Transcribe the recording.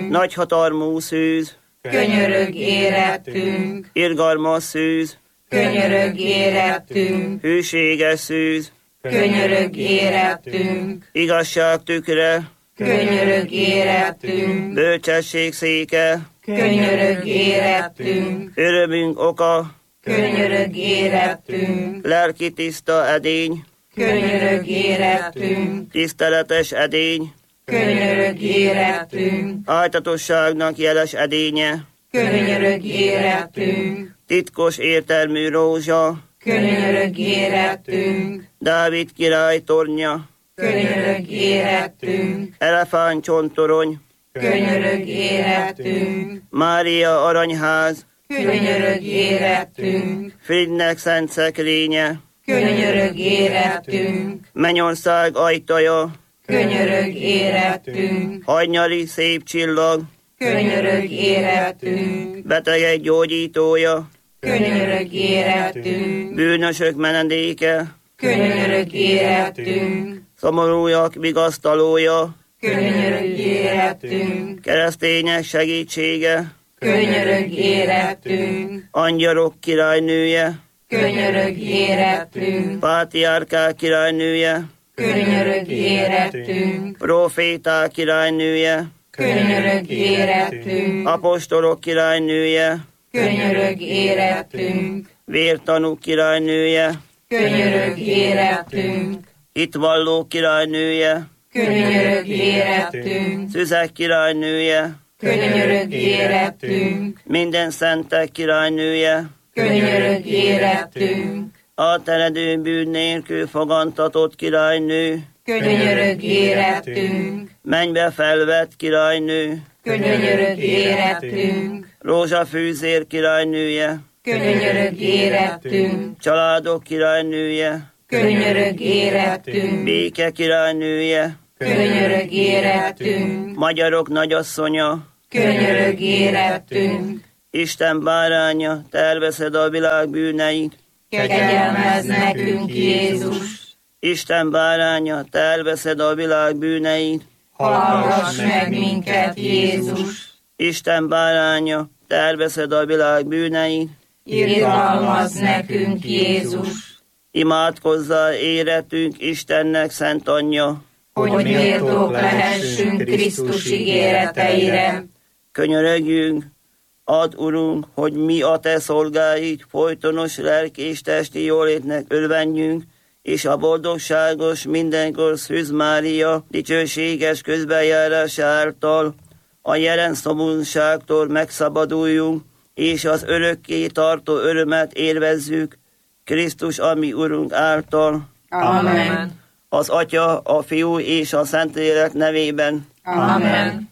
Nagyhatalmú szűz, könyörög érettünk. irgalmas szűz, Könyörög érettünk. hűséges szűz, Könyörög érettünk. igazság tükre, Könyörög érettünk. bölcsesség széke, Könyörög érettünk. örömünk oka, Könyörög érettünk. lelki tiszta edény, Könyörög érettünk. tiszteletes edény, Könyörög érettünk. ájtatosságnak jeles edénye, Könyörög érettünk. titkos értelmű rózsa, Könyörög érettünk. Dávid király tornya, Könyörög érettünk. elefántcsontorony, Könyörög érettünk. Mária aranyház, Könyörög érettünk. Fridnek szent szekrénye, Könyörög érettünk. Mennyország ajtaja, Könyörög érettünk. hajnyali szép csillag, Könyörög érettünk. betegek gyógyítója, Könyörög érettünk. bűnösök menedéke, Könyörög érettünk. szomorúak vigasztalója, Könyörög érettünk. keresztények segítsége, Könyörög érettünk. angyalok királynője, Könyörög érettünk. pátriárkák királynője, Könyörög érettünk. proféták királynője, Könyörög érettünk. apostolok királynője, Könyörög érettünk. vértanúk királynője, Könyörög érettünk. hitvalló királynője, Könyörög érettünk. szüzek királynője, Könyörög érettünk. minden szentek királynője, Könyörög érettünk. átteredő bűn nélkül fogantatott királynő, Könyörög érettünk. mennybe felvett királynő, Könyörög érettünk. rózsafűzér királynője, Könyörög érettünk. családok királynője, Könyörög érettünk. béke királynője, Könyörög érettünk. magyarok nagyasszonya, Könyörög érettünk. Isten báránya, te elveszed a világ bűneit, Kegyelmezz nekünk, Jézus. Isten báránya, te elveszed a világ bűneit, Hallgass meg minket, Jézus. Isten báránya, te elveszed a világ bűneit, Irgalmazz nekünk, Jézus. imádkozzál éretünk Istennek szent anyja, Hogy méltók lehessünk Krisztus ígéreteire. könyörögjünk, add, Urunk, hogy mi a te szolgáid folytonos lelki és testi jólétnek örvenjünk, és a boldogságos mindenkor Szűz Mária dicsőséges közbenjárása által a jelen szomorúságtól megszabaduljunk, és az örökké tartó örömet élvezzük Krisztus, ami Urunk által. Amen. Az Atya, a Fiú és a Szentlélek nevében. Amen.